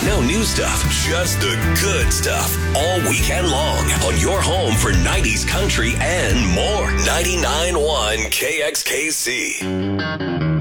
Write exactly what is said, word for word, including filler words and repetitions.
No new stuff, just the good stuff. All weekend long on your home for nineties country and more. ninety-nine point one K X K C.